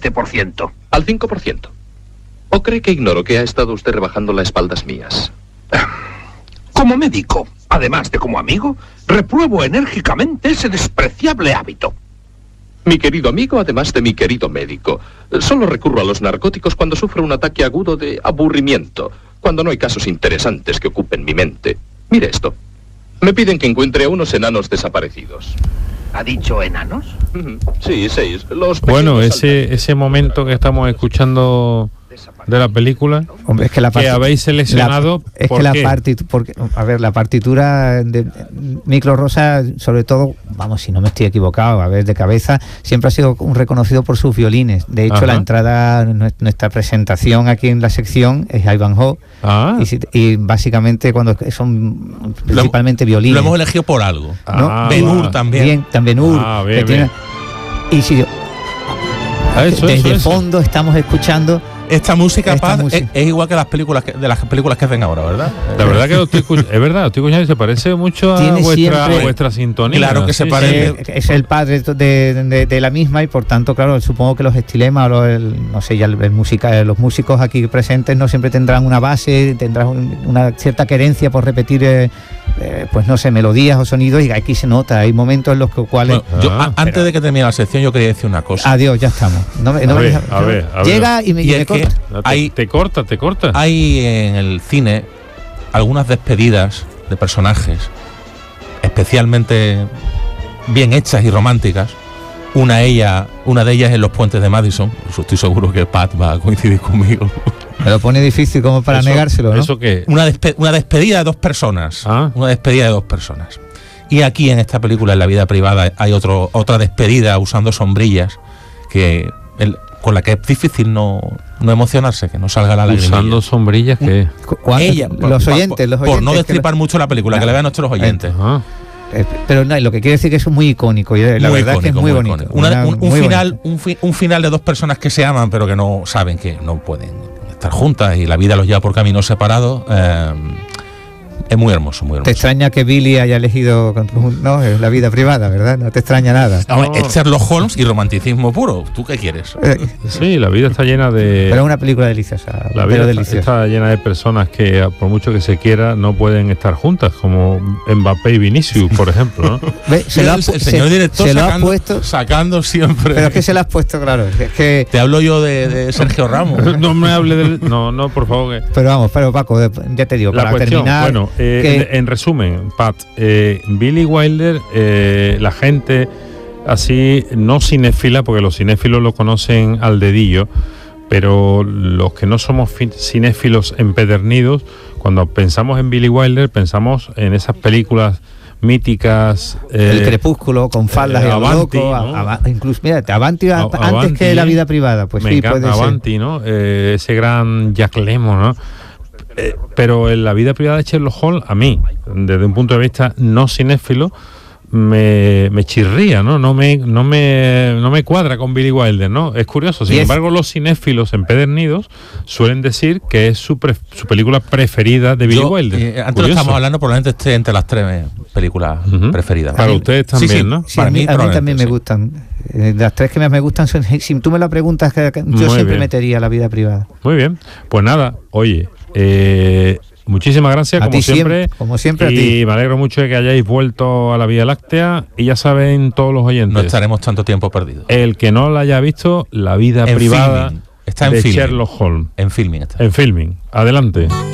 7%. Al 5%. ¿O cree que ignoro que ha estado usted rebajando las espaldas mías? Como médico, además de como amigo, repruebo enérgicamente ese despreciable hábito. Mi querido amigo, además de mi querido médico, solo recurro a los narcóticos cuando sufro un ataque agudo de aburrimiento, cuando no hay casos interesantes que ocupen mi mente. Mire esto. Me piden que encuentre a unos enanos desaparecidos. ¿Ha dicho enanos? Sí, 6. Bueno, ese momento que estamos escuchando de la película, hombre, es que la que habéis seleccionado, es que la partitura de Miklos Rozsa, sobre todo, vamos, si no me estoy equivocado, a ver, de cabeza, siempre ha sido un reconocido por sus violines. De hecho, la entrada, nuestra presentación aquí en la sección es Ivanhoe, y básicamente cuando son principalmente violines. Lo hemos elegido por algo. ¿No? Ben-Hur también. Bien, también Ben-Hur. Y si desde fondo estamos escuchando esta música, es igual que las películas de las películas que hacen ahora, ¿verdad? La verdad que es verdad, lo estoy escuchando y se parece mucho a vuestra sintonía. Claro que se parece. Es el padre de la misma y por tanto, claro, supongo que los estilemas los músicos aquí presentes no siempre tendrán una base, tendrán una cierta querencia por repetir pues no sé, melodías o sonidos, y aquí se nota, hay momentos en los cuales... Bueno, antes de que termine la sección, yo quería decir una cosa. Adiós, ya estamos. A ver. Llega y me corta. Te corta. Hay en el cine algunas despedidas de personajes especialmente bien hechas y románticas. Una de ellas en Los Puentes de Madison. Estoy seguro que Pat va a coincidir conmigo. Me lo pone difícil como para negárselo, ¿no? ¿Eso qué? Una despedida de dos personas. Una despedida de dos personas. Y aquí en esta película, en la vida privada, hay otra despedida usando sombrillas con la que es difícil no emocionarse, que no salga la lágrima. ¿Usando sombrillas qué? Los oyentes. Por no destripar mucho la película, que la vean nuestros oyentes. Pero no, lo que quiere decir que eso es muy icónico, y la verdad es que es muy bonito. Un final de dos personas que se aman pero que no saben que no pueden estar juntas y la vida los lleva por caminos separados. Es muy hermoso, muy hermoso. ¿Te extraña que Billy haya elegido la vida privada, verdad? No te extraña nada. No. Es Sherlock Holmes y romanticismo puro. ¿Tú qué quieres? Sí, la vida está llena de... Pero es una película deliciosa. La vida está llena de personas que, por mucho que se quiera, no pueden estar juntas, como Mbappé y Vinicius, por ejemplo, ¿no? El señor director sacando siempre... Pero es que se lo has puesto, claro. Es que... Te hablo yo de Sergio Ramos. No me hable del... No, por favor. Pero Paco, ya te digo, para terminar... Bueno, en resumen, Pat, Billy Wilder, la gente así, no cinéfila, porque los cinéfilos lo conocen al dedillo, pero los que no somos cinéfilos empedernidos, cuando pensamos en Billy Wilder, pensamos en esas películas míticas, El Crepúsculo, con faldas y Avanti, ¿no? Incluso, mira, Avanti antes que La vida privada, pues sí, puede ser. Avanti, ¿no? Ese gran Jack Lemmon, ¿no? Pero en la vida privada de Sherlock Holmes, a mí, desde un punto de vista no cinéfilo, me chirría, ¿no? No me cuadra con Billy Wilder, ¿no? Es curioso. Sin embargo, los cinéfilos empedernidos suelen decir que es su película preferida de Billy Wilder. Antes lo estamos hablando, probablemente esté entre las 3 películas preferidas. Para ustedes también, ¿no? Sí, a mí también me gustan. Las 3 que más me gustan son... Si tú me lo preguntas, yo siempre metería La vida privada. Muy bien. Pues nada, oye... muchísimas gracias, como siempre a ti. Y me alegro mucho de que hayáis vuelto a la Vía Láctea. Y ya saben todos los oyentes, no estaremos tanto tiempo perdidos. El que no la haya visto, La vida privada está en de Filmin. Sherlock Holmes. En Filmin está. En Filmin. Adelante.